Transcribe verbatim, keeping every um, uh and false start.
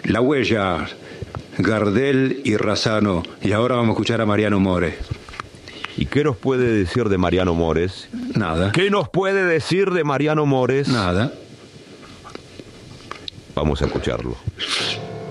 La Huella, Gardel y Razzano. Y ahora vamos a escuchar a Mariano Mores. ¿Y qué nos puede decir de Mariano Mores? Nada. ¿Qué nos puede decir de Mariano Mores? Nada. Vamos a escucharlo.